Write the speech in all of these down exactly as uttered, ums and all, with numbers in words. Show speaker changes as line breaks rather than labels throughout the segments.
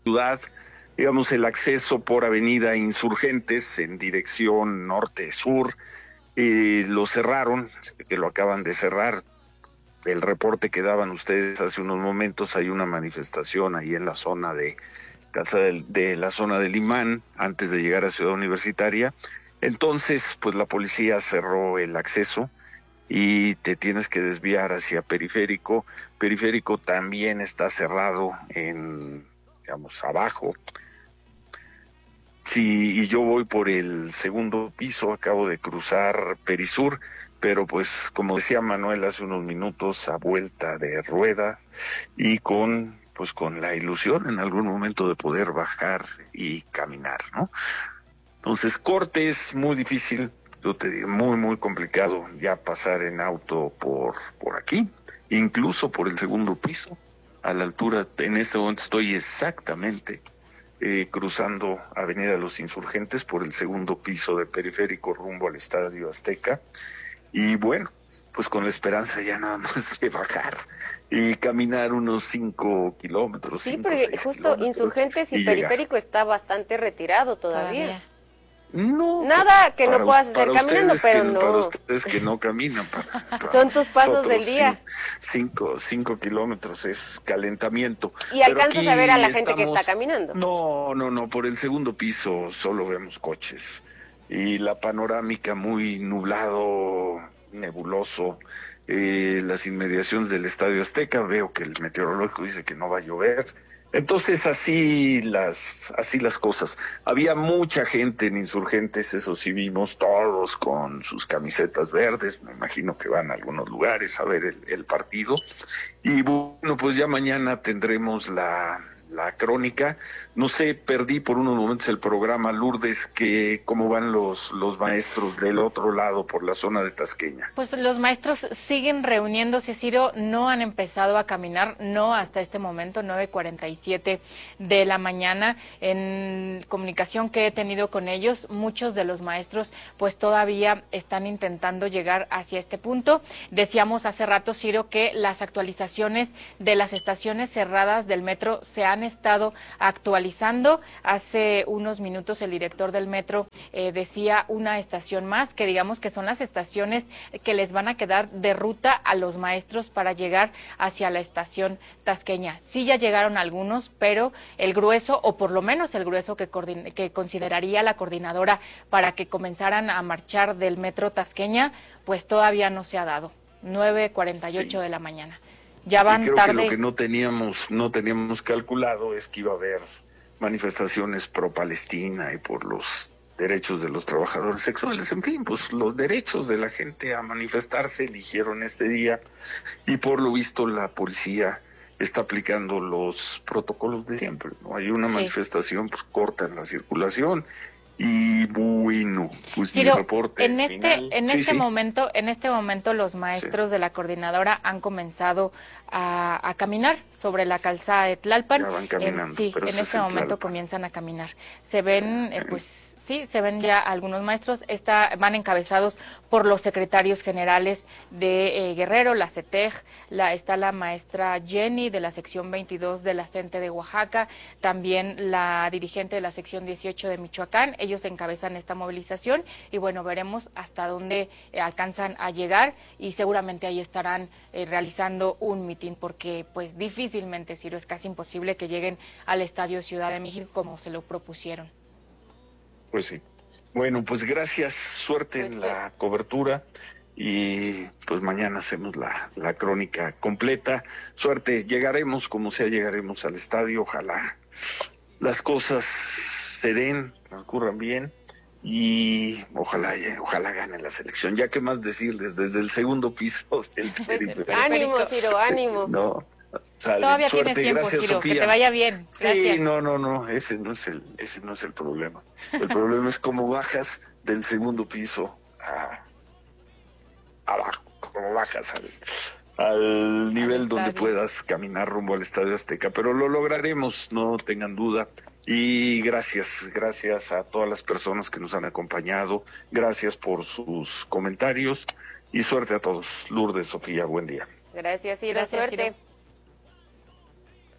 ciudad, digamos, el acceso por Avenida Insurgentes en dirección norte-sur, eh, lo cerraron, que lo acaban de cerrar. El reporte que daban ustedes hace unos momentos, hay una manifestación ahí en la zona de, de, de la zona del Imán, antes de llegar a Ciudad Universitaria. Entonces, pues la policía cerró el acceso y te tienes que desviar hacia Periférico. Periférico también está cerrado en, digamos, abajo. Sí, y yo voy por el segundo piso, acabo de cruzar Perisur, pero pues como decía Manuel hace unos minutos, a vuelta de rueda y con pues con la ilusión en algún momento de poder bajar y caminar, ¿no? Entonces, corte es muy difícil, yo te digo, muy, muy complicado ya pasar en auto por, por aquí, incluso por el segundo piso, a la altura, en este momento estoy exactamente eh, cruzando Avenida Los Insurgentes por el segundo piso de Periférico rumbo al Estadio Azteca, y bueno, pues con la esperanza ya nada más de bajar y caminar unos cinco kilómetros,
sí,
cinco,
porque
seis
justo
kilómetros
Insurgentes y,
y
Periférico
llegar.
está bastante retirado todavía.
Todavía.
No,
Nada que
para,
no puedas hacer
para
caminando,
ustedes
pero
que,
no.
Para ustedes que no caminan, para, para
Son tus pasos
nosotros
del día.
Cinco, cinco kilómetros es calentamiento.
¿Y alcanzas a ver a la gente
estamos,
que está caminando?
No, no, no, por el segundo piso solo vemos coches. Y la panorámica muy nublado, nebuloso. Eh, las inmediaciones del Estadio Azteca, veo que el meteorológico dice que no va a llover. Entonces así las, así las cosas. Había mucha gente en Insurgentes, eso sí vimos, todos con sus camisetas verdes, me imagino que van a algunos lugares a ver el, el partido. Y bueno, pues ya mañana tendremos la, la crónica. No sé, perdí por unos momentos el programa, Lourdes, que cómo van los, los maestros del otro lado por la zona de Tasqueña.
Pues los maestros siguen reuniéndose, Ciro, no han empezado a caminar, no hasta este momento, nueve cuarenta y siete de la mañana. En comunicación que he tenido con ellos, muchos de los maestros pues todavía están intentando llegar hacia este punto. Decíamos hace rato, Ciro, que las actualizaciones de las estaciones cerradas del metro se han estado actualizando. Hace unos minutos el director del metro eh, decía una estación más, que digamos que son las estaciones que les van a quedar de ruta a los maestros para llegar hacia la estación tasqueña. Sí ya llegaron algunos, pero el grueso, o por lo menos el grueso que, que consideraría la coordinadora para que comenzaran a marchar del metro tasqueña, pues todavía no se ha dado. nueve cuarenta y ocho sí. de la mañana. Ya van
y creo
tarde.
Que lo que no teníamos, no teníamos calculado es que iba a haber manifestaciones pro Palestina y por los derechos de los trabajadores sexuales, en fin, pues los derechos de la gente a manifestarse eligieron este día y por lo visto la policía está aplicando los protocolos de siempre, ¿no? Hay una sí. manifestación, pues cortan la circulación. Y bueno, pues
Ciro,
mi reporte
en este
final.
en
sí,
este
sí.
momento en este momento los maestros sí. de la coordinadora han comenzado a, a caminar sobre la calzada de Tlalpan.
Ya van caminando,
en, sí,
pero
en este momento
Tlalpan.
comienzan a caminar. Se ven, eh, pues sí, se ven ya algunos maestros. Está, van encabezados por los secretarios generales de eh, Guerrero, la CETEG, la, está la maestra Jenny de la sección veintidós de la CENTE de Oaxaca, también la dirigente de la sección dieciocho de Michoacán. Ellos encabezan esta movilización y bueno, veremos hasta dónde eh, alcanzan a llegar y seguramente ahí estarán eh, realizando un mitin porque pues difícilmente, Ciro, es casi imposible que lleguen al Estadio Ciudad de México como se lo propusieron.
Pues sí. Bueno, pues gracias, suerte pues en sí. la cobertura y pues mañana hacemos la, la crónica completa. Suerte, llegaremos como sea, llegaremos al estadio, ojalá las cosas se den, transcurran bien y ojalá ojalá gane la selección. Ya que más decirles, desde el segundo piso del
pues, ánimo, Ciro, ánimo.
No. Sale.
Todavía
Suerte,
tienes tiempo,
gracias,
Ciro,
Sofía.
que te vaya bien. Gracias.
Sí, no, no, no, ese no es el, ese no es el problema. El problema es cómo bajas del segundo piso a abajo, cómo bajas al, al nivel al donde puedas caminar rumbo al Estadio Azteca. Pero lo lograremos, no tengan duda. Y gracias, gracias a todas las personas que nos han acompañado. Gracias por sus comentarios y suerte a todos. Lourdes, Sofía, buen día.
Gracias, Ciro,
Gracias,
suerte.
Ciro.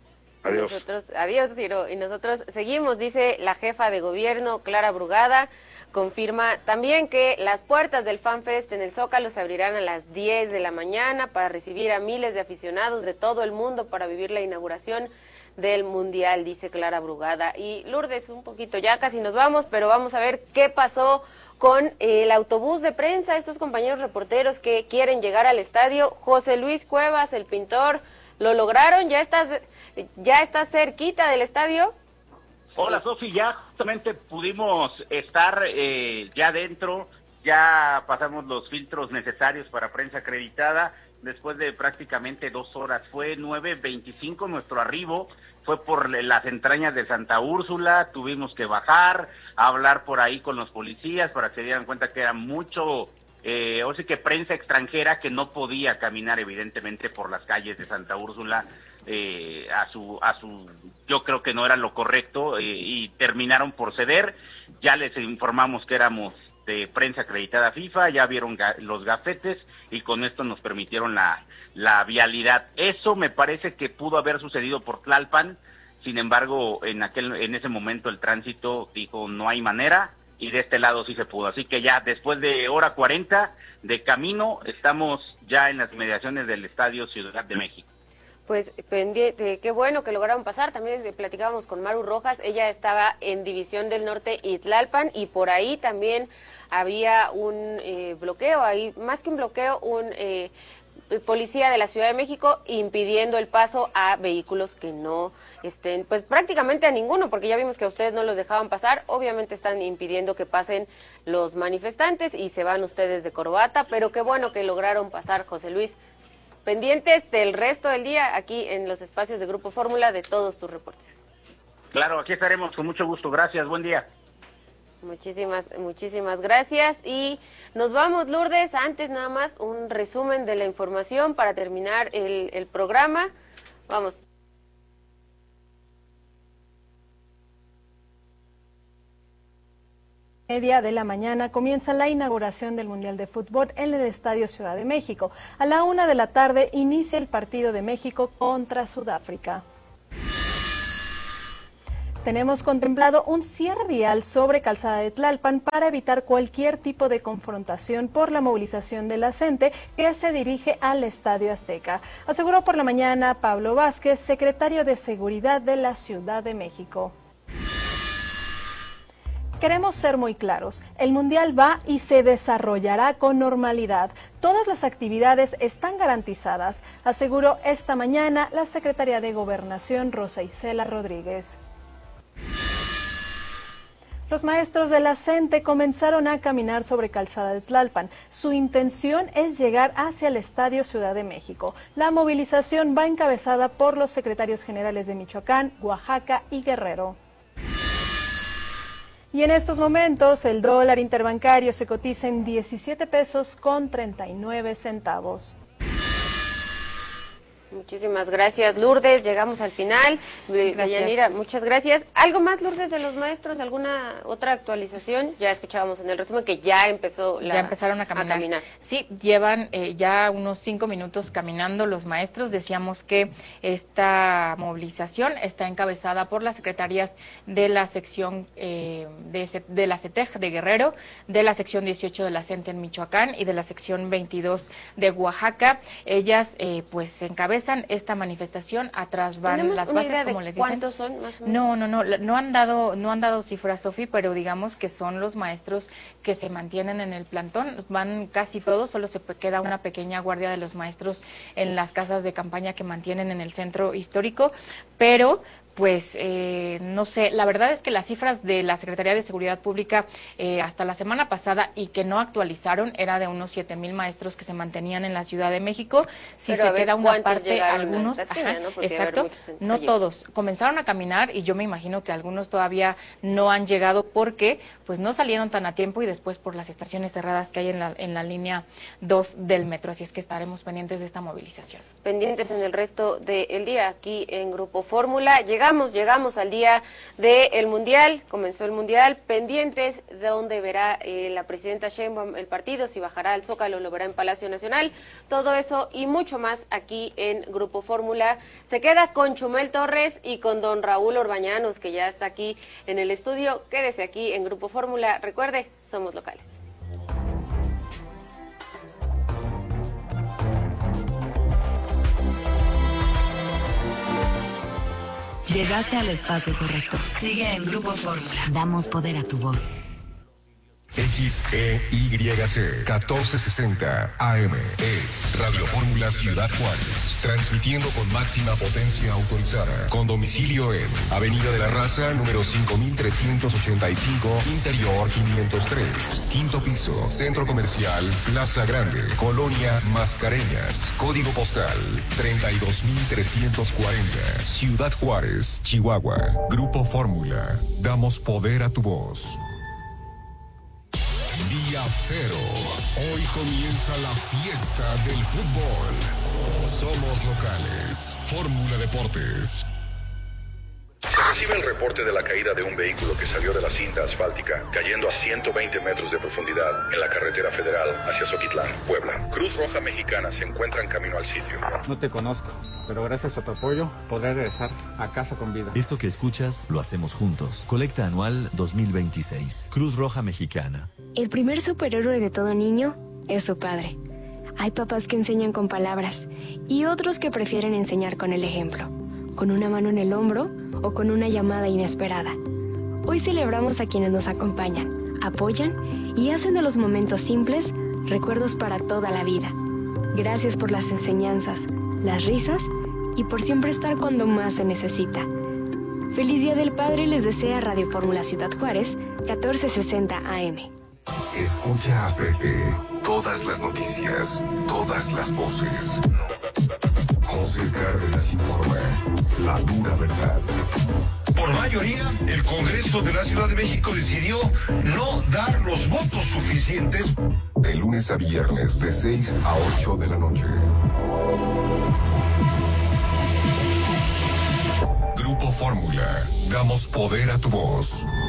Adiós.
Nosotros, adiós, Ciro. Y nosotros seguimos, dice la jefa de gobierno, Clara Brugada, confirma también que las puertas del FanFest en el Zócalo se abrirán a las diez de la mañana para recibir a miles de aficionados de todo el mundo para vivir la inauguración del Mundial, dice Clara Brugada. Y Lourdes, un poquito, ya casi nos vamos, pero vamos a ver qué pasó con el autobús de prensa, estos compañeros reporteros que quieren llegar al estadio. José Luis Cuevas, el pintor, ¿lo lograron? ¿Ya estás, ya estás cerquita del estadio?
Hola, Sofi, ya justamente pudimos estar eh, ya dentro, ya pasamos los filtros necesarios para prensa acreditada, después de prácticamente dos horas. Fue nueve veinticinco nuestro arribo, fue por las entrañas de Santa Úrsula, tuvimos que bajar, hablar por ahí con los policías para que se dieran cuenta que era mucho, eh, o sea que prensa extranjera que no podía caminar evidentemente por las calles de Santa Úrsula, eh, a su, a su, yo creo que no era lo correcto, eh, y terminaron por ceder. Ya les informamos que éramos de prensa acreditada FIFA, ya vieron ga los gafetes y con esto nos permitieron la, la vialidad. Eso me parece que pudo haber sucedido por Tlalpan, sin embargo, en aquel, en ese momento el tránsito dijo no hay manera, y de este lado sí se pudo. Así que ya después de hora cuarenta de camino, estamos ya en las inmediaciones del Estadio Ciudad de México.
Pues pendiente, qué bueno que lograron pasar. También platicábamos con Maru Rojas, ella estaba en División del Norte y Tlalpan, y por ahí también había un eh, bloqueo, ahí más que un bloqueo, un eh, policía de la Ciudad de México impidiendo el paso a vehículos que no estén, pues prácticamente a ninguno, porque ya vimos que a ustedes no los dejaban pasar. Obviamente están impidiendo que pasen los manifestantes y se van ustedes de corbata, pero qué bueno que lograron pasar, José Luis. Pendientes del resto del día aquí en los espacios de Grupo Fórmula de todos tus reportes.
Claro, aquí estaremos con mucho gusto. Gracias, buen día.
Muchísimas, muchísimas gracias. Y nos vamos, Lourdes. Antes nada más un resumen de la información para terminar el, el programa. Vamos.
Media de la mañana comienza la inauguración del Mundial de Fútbol en el Estadio Ciudad de México. A la una de la tarde inicia el partido de México contra Sudáfrica. Tenemos contemplado un cierre vial sobre Calzada de Tlalpan para evitar cualquier tipo de confrontación por la movilización de la gente que se dirige al Estadio Azteca, aseguró por la mañana Pablo Vázquez, secretario de Seguridad de la Ciudad de México. Queremos ser muy claros, el Mundial va y se desarrollará con normalidad. Todas las actividades están garantizadas, aseguró esta mañana la secretaria de Gobernación, Rosa Isela Rodríguez. Los maestros de la CENTE comenzaron a caminar sobre Calzada de Tlalpan. Su intención es llegar hacia el Estadio Ciudad de México. La movilización va encabezada por los secretarios generales de Michoacán, Oaxaca y Guerrero. Y en estos momentos el dólar interbancario se cotiza en diecisiete pesos con treinta y nueve centavos.
Muchísimas gracias, Lourdes. Llegamos al final. Yanira, muchas gracias. ¿Algo más, Lourdes, de los maestros? ¿Alguna otra actualización? Ya escuchábamos en el resumen que ya empezó la,
ya empezaron a caminar. a caminar. Sí, llevan eh, ya unos cinco minutos caminando los maestros. Decíamos que esta movilización está encabezada por las secretarias de la sección eh, de, de la CETEG de Guerrero, de la sección dieciocho de la CENTE en Michoacán y de la sección veintidós de Oaxaca. Ellas eh, pues encabezan esta manifestación. Atrás van las bases, como les dicen.
¿Cuántos son más o menos?
No, no, no, no han dado, no han dado cifras, Sofi, pero digamos que son los maestros que se mantienen en el plantón. Van casi todos, solo se queda una pequeña guardia de los maestros en las casas de campaña que mantienen en el centro histórico, pero pues eh, no sé, la verdad es que las cifras de la Secretaría de Seguridad Pública eh, hasta la semana pasada y que no actualizaron era de unos siete mil maestros que se mantenían en la Ciudad de México. Si
Pero
se
ver,
queda una parte, algunos,
esquina,
ajá,
¿no?
exacto, no todos, comenzaron a caminar y yo me imagino que algunos todavía no han llegado porque pues no salieron tan a tiempo y después por las estaciones cerradas que hay en la, en la línea dos del metro, así es que estaremos pendientes de esta movilización.
Pendientes en el resto del día aquí en Grupo Fórmula. Llega llegamos, llegamos al día del Mundial, comenzó el Mundial, pendientes de dónde verá eh, la presidenta Sheinbaum el partido, si bajará al Zócalo, lo verá en Palacio Nacional, todo eso y mucho más aquí en Grupo Fórmula. Se queda con Chumel Torres y con don Raúl Orbañanos, que ya está aquí en el estudio. Quédese aquí en Grupo Fórmula, recuerde, somos locales.
Llegaste al espacio correcto. Sigue en Grupo Fórmula. Damos poder a tu voz.
X E Y C catorce sesenta A M es Radio Fórmula Ciudad Juárez, transmitiendo con máxima potencia autorizada, con domicilio en Avenida de la Raza, número cinco mil trescientos ochenta y cinco, Interior quinientos tres, quinto piso, Centro Comercial Plaza Grande, Colonia Mascareñas, código postal treinta y dos mil trescientos cuarenta, Ciudad Juárez, Chihuahua. Grupo Fórmula, damos poder a tu voz. Día cero. Hoy comienza la fiesta del fútbol. Somos locales. Fórmula Deportes.
Se recibe el reporte de la caída de un vehículo que salió de la cinta asfáltica, cayendo a ciento veinte metros de profundidad en la carretera federal hacia Zoquitlán, Puebla. Cruz Roja Mexicana se encuentra en camino al sitio.
No te conozco, pero gracias a tu apoyo podré regresar a casa con vida.
Esto que escuchas lo hacemos juntos. Colecta anual dos mil veintiséis. Cruz Roja Mexicana.
El primer superhéroe de todo niño es su padre. Hay papás que enseñan con palabras y otros que prefieren enseñar con el ejemplo, con una mano en el hombro o con una llamada inesperada. Hoy celebramos a quienes nos acompañan, apoyan y hacen de los momentos simples recuerdos para toda la vida. Gracias por las enseñanzas, las risas y por siempre estar cuando más se necesita. Feliz Día del Padre les desea Radio Fórmula Ciudad Juárez, catorce sesenta A M.
Escucha a Pepe. Todas las noticias, todas las voces. José Cárdenas informa. La dura verdad.
Por mayoría, el Congreso de la Ciudad de México decidió no dar los votos suficientes.
De lunes a viernes, de seis a ocho de la noche. Grupo Fórmula. Damos poder a tu voz.